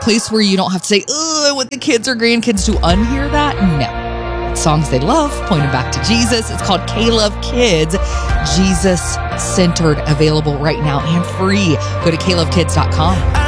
place where you don't have to say, oh, I want the kids or grandkids to unhear that. No. It's songs they love, pointing back to Jesus. It's called K-Love Kids. Jesus-centered, available right now and free. Go to klovekids.com.